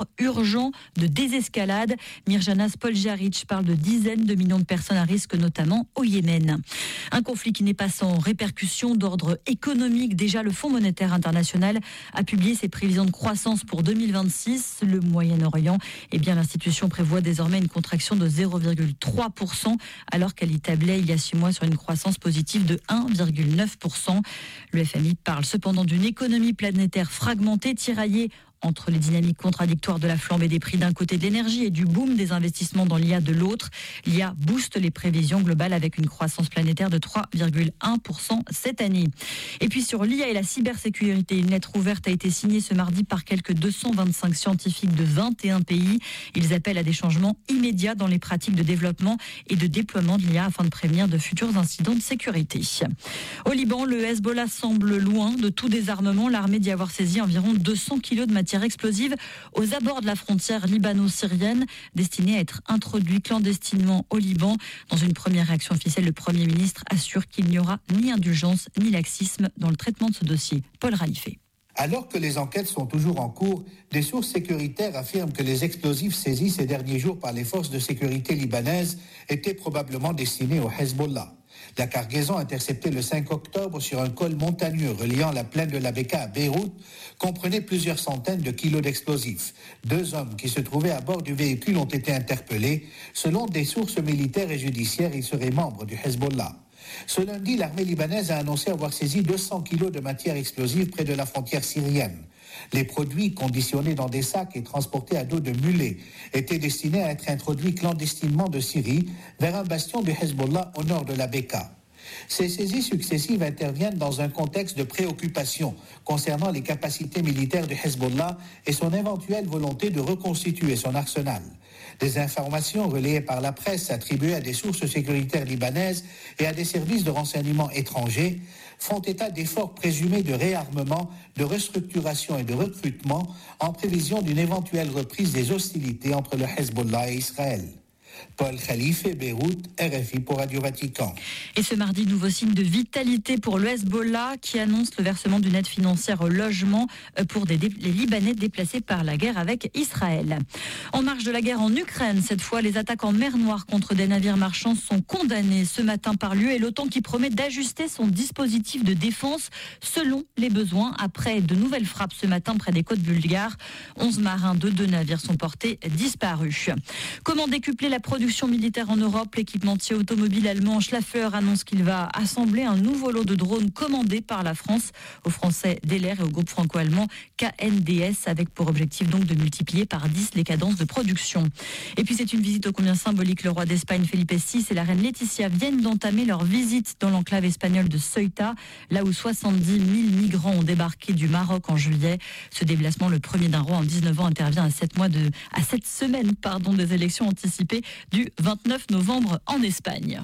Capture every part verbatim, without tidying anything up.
urgent de désescalade. Mirjana Spoljaric parle de dizaines de millions de personnes à risque, notamment au Yémen. Un conflit qui n'est pas sans répercussions d'ordre économique. Déjà, le Fonds monétaire international a publié ses prévisions de croissance pour deux mille vingt-six. Le Moyen-Orient, eh bien, l'institution prévoit désormais une contraction de zéro virgule trois pour cent, alors qu'elle y tablait il y a six mois sur une croissance positive de un virgule neuf pour cent. Le F M I parle cependant d'une économie planétaire fragmentée, tiraillée entre les dynamiques contradictoires de la flambée des prix d'un côté de l'énergie et du boom des investissements dans l'I A de l'autre. L'I A booste les prévisions globales avec une croissance planétaire de trois virgule un pour cent cette année. Et puis sur l'I A et la cybersécurité, une lettre ouverte a été signée ce mardi par quelques deux cent vingt-cinq scientifiques de vingt et un pays. Ils appellent à des changements immédiats dans les pratiques de développement et de déploiement de l'I A afin de prévenir de futurs incidents de sécurité. Au Liban, le Hezbollah semble loin de tout désarmement. L'armée dit avoir saisi environ deux cents kilos de matière explosive aux abords de la frontière libano-syrienne, destinée à être introduite clandestinement au Liban. Dans une première réaction officielle, le Premier ministre assure qu'il n'y aura ni indulgence ni laxisme dans le traitement de ce dossier. Paul Ralifé. Alors que les enquêtes sont toujours en cours, des sources sécuritaires affirment que les explosifs saisis ces derniers jours par les forces de sécurité libanaises étaient probablement destinés au Hezbollah. La cargaison interceptée le cinq octobre sur un col montagneux reliant la plaine de la Beka à Beyrouth comprenait plusieurs centaines de kilos d'explosifs. Deux hommes qui se trouvaient à bord du véhicule ont été interpellés. Selon des sources militaires et judiciaires, ils seraient membres du Hezbollah. Ce lundi, l'armée libanaise a annoncé avoir saisi deux cents kilos de matière explosive près de la frontière syrienne. Les produits, conditionnés dans des sacs et transportés à dos de mulets, étaient destinés à être introduits clandestinement de Syrie vers un bastion du Hezbollah au nord de la Beka. Ces saisies successives interviennent dans un contexte de préoccupation concernant les capacités militaires du Hezbollah et son éventuelle volonté de reconstituer son arsenal. Des informations relayées par la presse attribuées à des sources sécuritaires libanaises et à des services de renseignement étrangers font état d'efforts présumés de réarmement, de restructuration et de recrutement en prévision d'une éventuelle reprise des hostilités entre le Hezbollah et Israël. Paul Khalife, Beyrouth, R F I pour Radio Vatican. Et ce mardi, nouveau signe de vitalité pour le Hezbollah qui annonce le versement d'une aide financière au logement pour des, les Libanais déplacés par la guerre avec Israël. En marge de la guerre en Ukraine, cette fois, les attaques en mer Noire contre des navires marchands sont condamnées ce matin par l'U E et l'OTAN qui promet d'ajuster son dispositif de défense selon les besoins après de nouvelles frappes ce matin près des côtes bulgares. onze marins de deux navires sont portés disparus. Comment décupler la production militaire en Europe? L'équipementier automobile allemand Schlaffer annonce qu'il va assembler un nouveau lot de drones commandés par la France aux Français Deller et au groupe franco-allemand K N D S avec pour objectif donc de multiplier par dix les cadences de production. Et puis c'est une visite ô combien symbolique. Le roi d'Espagne Felipe six et la reine Laetitia viennent d'entamer leur visite dans l'enclave espagnole de Ceuta, là où soixante-dix mille migrants ont débarqué du Maroc en juillet. Ce déplacement, le premier d'un roi en dix-neuf ans, intervient à sept mois de, à sept semaines, pardon, des élections anticipées du vingt-neuf novembre en Espagne.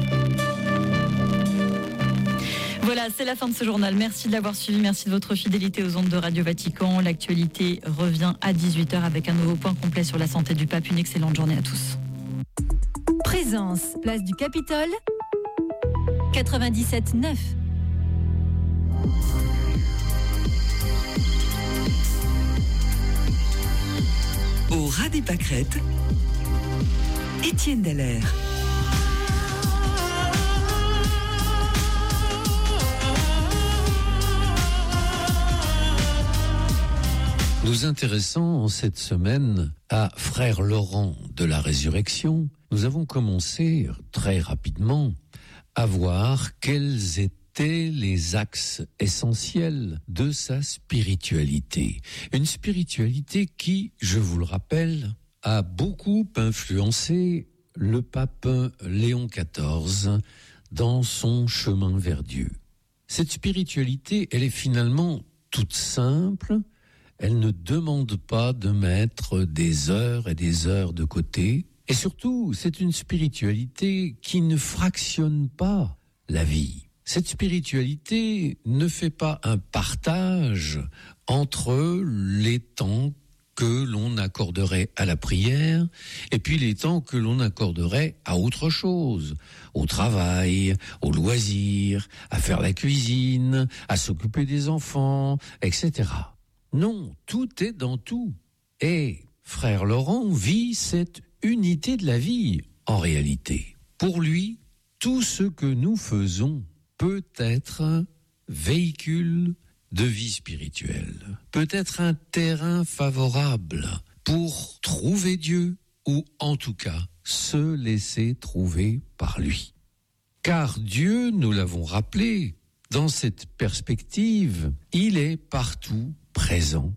Voilà, c'est la fin de ce journal. Merci de l'avoir suivi. Merci de votre fidélité aux ondes de Radio Vatican. L'actualité revient à dix-huit heures avec un nouveau point complet sur la santé du pape. Une excellente journée à tous. Présence, place du Capitole, quatre-vingt-dix-sept neuf. Au ras des pâquerettes, Étienne Dallaire. Nous intéressons cette semaine à Frère Laurent de la Résurrection. Nous avons commencé très rapidement à voir quels étaient les axes essentiels de sa spiritualité. Une spiritualité qui, je vous le rappelle, a beaucoup influencé le pape Léon quatorze dans son chemin vers Dieu. Cette spiritualité, elle est finalement toute simple. Elle ne demande pas de mettre des heures et des heures de côté. Et surtout, c'est une spiritualité qui ne fractionne pas la vie. Cette spiritualité ne fait pas un partage entre les temps que l'on accorderait à la prière et puis les temps que l'on accorderait à autre chose, au travail, au loisir, à faire la cuisine, à s'occuper des enfants, et cetera. Non, tout est dans tout. Et frère Laurent vit cette unité de la vie en réalité. Pour lui, tout ce que nous faisons peut être un véhicule de vie spirituelle, peut être un terrain favorable pour trouver Dieu ou en tout cas se laisser trouver par lui. Car Dieu, nous l'avons rappelé, dans cette perspective, il est partout présent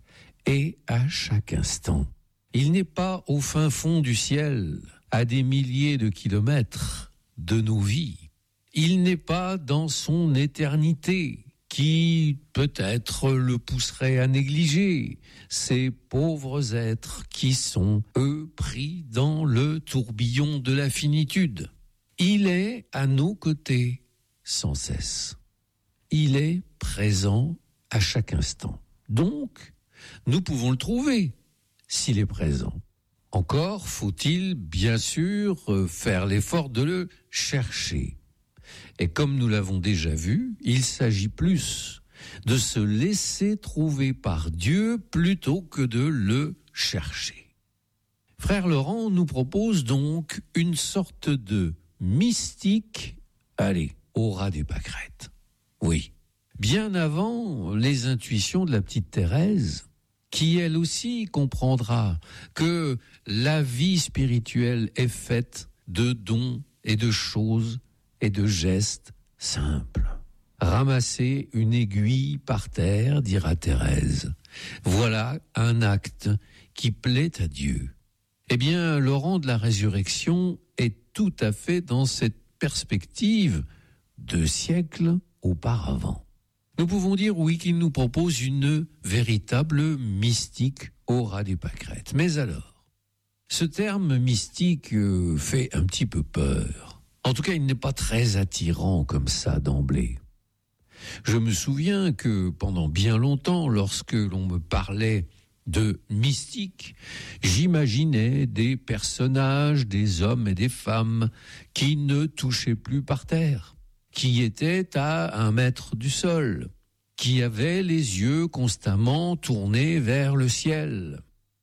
et à chaque instant. Il n'est pas au fin fond du ciel, à des milliers de kilomètres de nos vies. Il n'est pas dans son éternité, qui peut-être le pousserait à négliger ces pauvres êtres qui sont, eux, pris dans le tourbillon de la finitude. Il est à nos côtés sans cesse. Il est présent à chaque instant. Donc, nous pouvons le trouver s'il est présent. Encore faut-il bien sûr faire l'effort de le chercher. Et comme nous l'avons déjà vu, il s'agit plus de se laisser trouver par Dieu plutôt que de le chercher. Frère Laurent nous propose donc une sorte de mystique, allez, au ras des pâquerettes. Oui, bien avant les intuitions de la petite Thérèse, qui elle aussi comprendra que la vie spirituelle est faite de dons et de choses et de gestes simples. Ramasser une aiguille par terre, dira Thérèse, voilà un acte qui plaît à Dieu. Eh bien, Laurent de la Résurrection est tout à fait dans cette perspective deux siècles auparavant. Nous pouvons dire, oui, qu'il nous propose une véritable mystique au ras des pâquerettes. Mais alors, ce terme mystique euh, fait un petit peu peur. En tout cas, il n'est pas très attirant comme ça d'emblée. Je me souviens que pendant bien longtemps, lorsque l'on me parlait de mystique, j'imaginais des personnages, des hommes et des femmes qui ne touchaient plus par terre, qui étaient à un mètre du sol, qui avaient les yeux constamment tournés vers le ciel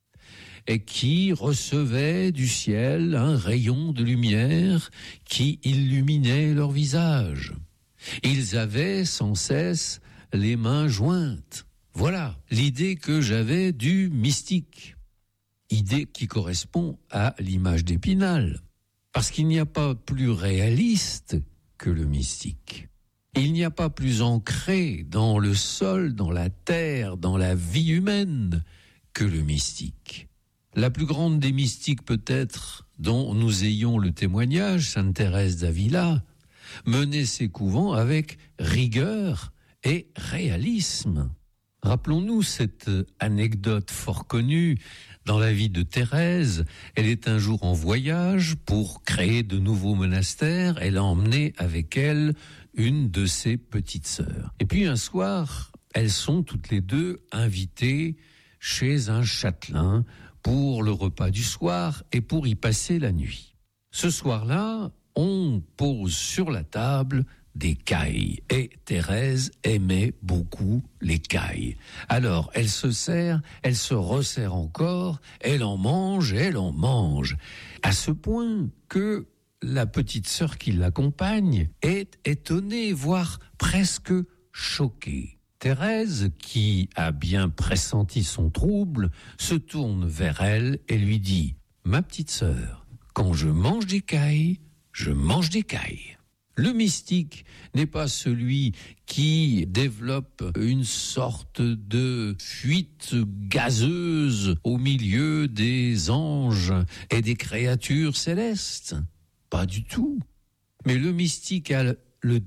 et qui recevaient du ciel un rayon de lumière qui illuminait leur visage. Ils avaient sans cesse les mains jointes. Voilà l'idée que j'avais du mystique. Idée qui correspond à l'image d'Épinal. Parce qu'il n'y a pas plus réaliste que le mystique. Il n'y a pas plus ancré dans le sol, dans la terre, dans la vie humaine que le mystique. La plus grande des mystiques peut-être dont nous ayons le témoignage, Sainte Thérèse d'Avila, menait ses couvents avec rigueur et réalisme. Rappelons-nous cette anecdote fort connue dans la vie de Thérèse. Elle est un jour en voyage pour créer de nouveaux monastères. Elle a emmené avec elle une de ses petites sœurs. Et puis un soir, elles sont toutes les deux invitées chez un châtelain pour le repas du soir et pour y passer la nuit. Ce soir-là, on pose sur la table des cailles. Et Thérèse aimait beaucoup les cailles. Alors, elle se sert, elle se resserre encore, elle en mange, elle en mange. À ce point que la petite sœur qui l'accompagne est étonnée, voire presque choquée. Thérèse, qui a bien pressenti son trouble, se tourne vers elle et lui dit « Ma petite sœur, quand je mange des cailles, je mange des cailles. » Le mystique n'est pas celui qui développe une sorte de fuite gazeuse au milieu des anges et des créatures célestes. Pas du tout. Mais le mystique a le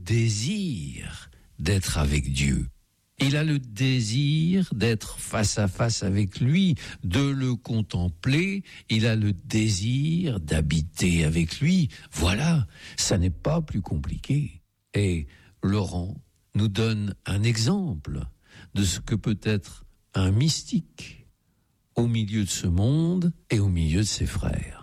désir d'être avec Dieu. Il a le désir d'être face à face avec lui, de le contempler. Il a le désir d'habiter avec lui. Voilà, ça n'est pas plus compliqué. Et Laurent nous donne un exemple de ce que peut être un mystique au milieu de ce monde et au milieu de ses frères.